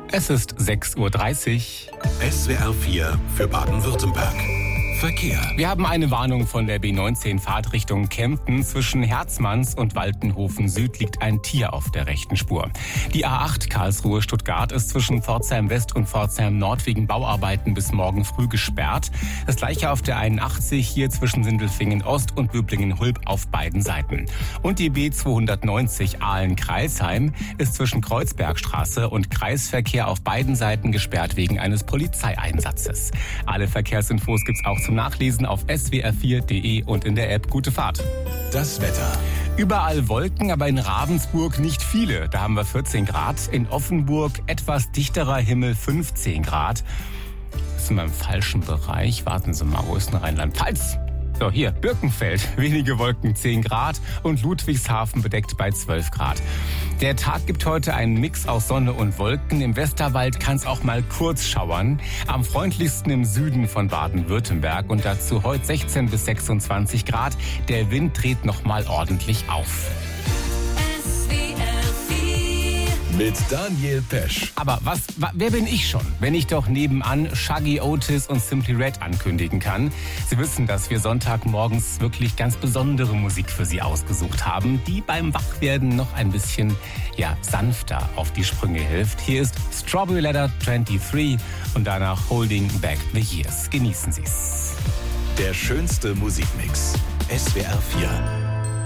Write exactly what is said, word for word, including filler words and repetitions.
Es ist sechs Uhr dreißig. S W R vier für Baden-Württemberg. Verkehr. Wir haben eine Warnung von der B neunzehn Fahrtrichtung Kempten. Zwischen Herzmanns und Waltenhofen Süd liegt ein Tier auf der rechten Spur. Die A acht Karlsruhe-Stuttgart ist zwischen Pforzheim West und Pforzheim Nord wegen Bauarbeiten bis morgen früh gesperrt. Das gleiche auf der einundachtzig hier zwischen Sindelfingen Ost und Böblingen-Hulb auf beiden Seiten. Und die B zweihundertneunzig Aalen-Kreisheim ist zwischen Kreuzbergstraße und Kreisverkehr auf beiden Seiten gesperrt wegen eines Polizeieinsatzes. Alle Verkehrsinfos gibt's auch zum Nachlesen auf s w r vier punkt d e und in der App Gute Fahrt. Das Wetter. Überall Wolken, aber in Ravensburg nicht viele. Da haben wir vierzehn Grad. In Offenburg etwas dichterer Himmel, fünfzehn Grad. Das sind wir im falschen Bereich. Warten Sie mal, wo ist denn Rheinland-Pfalz? So, hier, Birkenfeld, wenige Wolken, zehn Grad und Ludwigshafen bedeckt bei zwölf Grad. Der Tag gibt heute einen Mix aus Sonne und Wolken. Im Westerwald kann es auch mal kurz schauern. Am freundlichsten im Süden von Baden-Württemberg und dazu heute sechzehn bis sechsundzwanzig Grad. Der Wind dreht noch mal ordentlich auf. Mit Daniel Pesch. Aber was, wa, wer bin ich schon, wenn ich doch nebenan Shaggy Otis und Simply Red ankündigen kann? Sie wissen, dass wir Sonntagmorgens wirklich ganz besondere Musik für Sie ausgesucht haben, die beim Wachwerden noch ein bisschen, ja, sanfter auf die Sprünge hilft. Hier ist Strawberry Letter dreiundzwanzig und danach Holding Back the Years. Genießen Sie's. Der schönste Musikmix. S W R vier.